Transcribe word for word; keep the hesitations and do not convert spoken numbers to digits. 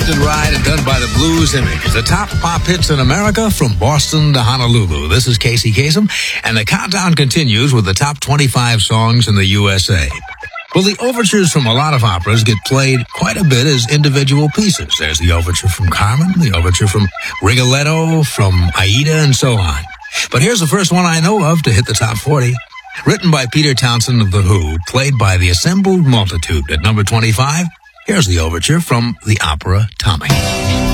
Lifted Ride and done by the Blues Image. The top pop hits in America from Boston to Honolulu. This is Casey Kasem, and the countdown continues with the top twenty-five songs in the U S A. Well, the overtures from a lot of operas get played quite a bit as individual pieces. There's the overture from Carmen, the overture from Rigoletto, from Aida, and so on. But here's the first one I know of to hit the top forty. Written by Peter Townsend of The Who, played by the assembled multitude at number twenty-five. Here's the overture from the opera Tommy.